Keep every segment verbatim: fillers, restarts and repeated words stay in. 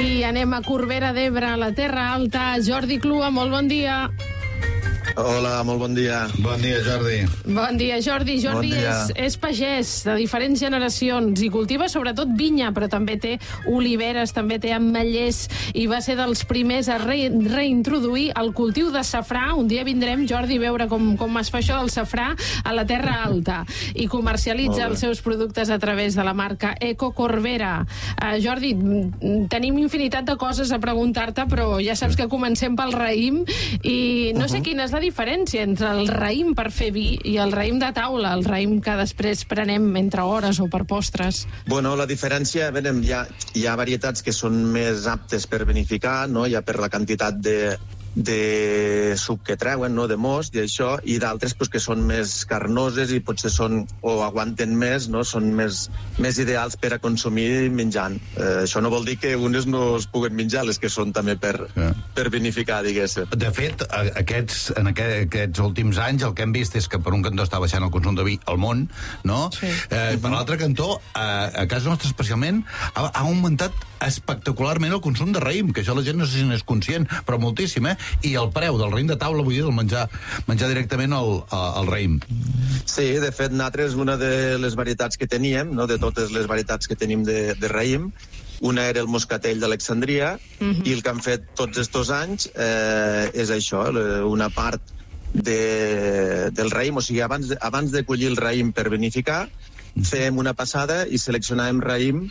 I anem a Corbera d'Ebre, a la Terra Alta. Jordi Clua, molt bon dia. Hola, molt bon dia. Bon dia, Jordi. Bon dia, Jordi. Jordi bon dia. És, és pagès de diferents generacions i cultiva sobretot vinya, però també té oliveres, també té ametllers i va ser dels primers a re, reintroduir el cultiu de safrà. Un dia vindrem, Jordi, a veure com, com es fa això del safrà a la Terra Alta i comercialitza els seus productes a través de la marca Eco Corbera. Uh, Jordi, tenim infinitat de coses a preguntar-te, però ja saps que comencem pel raïm i no uh -huh. sé quina és la diferència entre el raïm per fer vi i el raïm de taula, el raïm que després prenem entre hores o per postres. Bueno, la diferència, venem, hi ha, hi ha varietats que són més aptes per vinificar, no? Ja per la quantitat de, de suc que treuen, no? De most i això, i d'altres pues, que són més carnoses i potser són, o aguanten més, no? Són més, més ideals per a consumir menjant. Eh, això no vol dir que unes no es puguen menjar, les que són també per, yeah. per vinificar, diguéssim. De fet, aquests, en aquest, aquests últims anys el que hem vist és que per un cantó està baixant el consum de vi al món, no? Sí. Eh, per l'altre cantó, a, a casa nostra especialment, ha, ha augmentat espectacularment el consum de raïm, que això la gent no sé si n'és conscient, però moltíssim, eh? I el preu del raïm de taula, vull dir, del menjar, menjar directament el, el raïm. Sí, de fet, nosaltres, una de les varietats que teníem, no? De totes les varietats que tenim de, de raïm, una era el moscatell d'Alexandria, uh-huh. i el que han fet tots estos anys eh, és això, una part de, del raïm, o sigui, abans de, abans de collir el raïm per vinificar, fèiem una passada i seleccionàvem raïm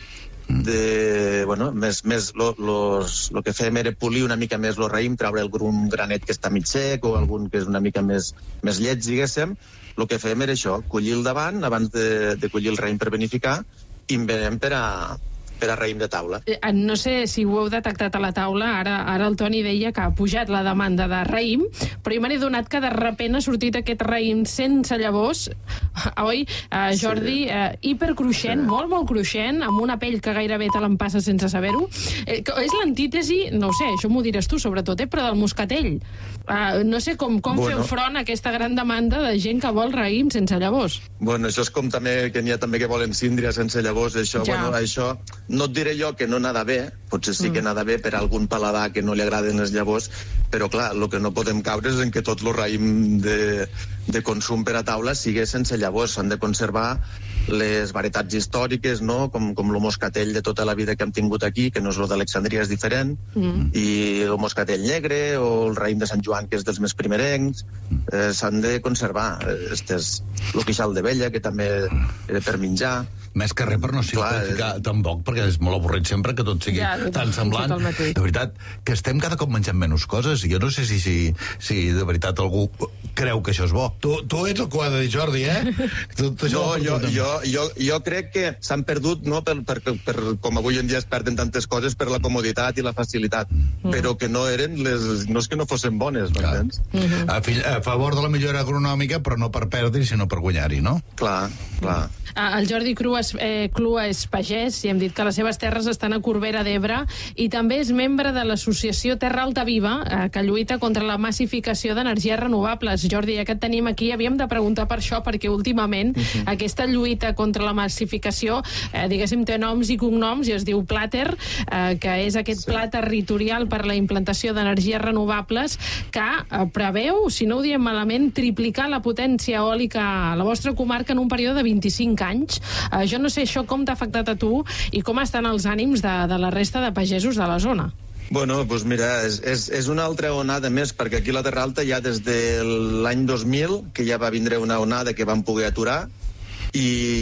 de, bueno, més, més lo, los, lo que fèiem era polir una mica més el raïm, treure algun granet que està mig sec o algun que és una mica més, més lleig, diguéssim. El que fèiem era això, collir el davant abans de, de collir el raïm per vinificar i en venem per a per a raïm de taula. No sé si ho heu detectat a la taula, ara, ara el Toni deia que ha pujat la demanda de raïm, però jo me n'he donat que de repent ha sortit aquest raïm sense llavors, oi, uh, Jordi? Sí. Uh, hipercruixent, sí. molt, molt cruixent, amb una pell que gairebé te l'empassa sense saber-ho. Eh, és l'antítesi, no ho sé, això m'ho diràs tu sobretot, eh, però del moscatell. Uh, no sé com, com bueno. feu front a aquesta gran demanda de gent que vol raïm sense llavors. Bueno, això és com també que n'hi ha també que volen síndria sense llavors, això, ja. bueno, això... No et diré jo que no n'ha d'haver, potser sí que n'ha d'haver per a algun paladar que no li agraden les llavors, però clar, el que no podem caure és en que tot el raïm de, de consum per a taula sigui sense llavors. S'han de conservar les varietats històriques, no? com, com el moscatell de tota la vida que hem tingut aquí, que no és el d'Alexandria, és diferent, mm. i el moscatell negre o el raïm de Sant Joan, que és dels més primerencs, eh, s'han de conservar. Este és el queixal de vella, que també era per menjar. Més que res per no simplificar és... tampoc, perquè és molt avorrit sempre que tot sigui ja, tan semblant. De veritat, que estem cada cop menjant menys coses, i jo no sé si, si, si de veritat algú creu que això és bo. Tu, tu ets el que ho ha de dir, Jordi, eh? Tot això no, jo, jo, jo, jo crec que s'han perdut, no, per, per, per, com avui en dia es perden tantes coses, per la comoditat i la facilitat, mm. però que no eren les... no és que no fossin bones, m'entens? Mm-hmm. a, fi, a favor de la millora agronòmica, però no per perdre, sinó per guanyar-hi, no? Clar, clar. Ah, el Jordi Clua és, eh, Clua és pagès i hem dit que les seves terres estan a Corbera d'Ebre i també és membre de l'associació Terra Alta Viva, eh, que lluita contra la massificació d'energies renovables. Jordi, ja que et tenim aquí, havíem de preguntar per això, perquè últimament uh-huh. aquesta lluita contra la massificació, eh, diguéssim, té noms i cognoms i es diu Plater, eh, que és aquest sí. pla territorial per la implantació d'energies renovables que eh, preveu, si no ho diem malament, triplicar la potència eòlica a la vostra comarca en un període de vint-i-cinc anys. Uh, jo no sé això com t'ha afectat a tu i com estan els ànims de, de la resta de pagesos de la zona. Bueno, doncs mira, és, és, és una altra onada més, perquè aquí a la Terra Alta ja des de l'any dos mil, que ja va vindre una onada que vam poder aturar, i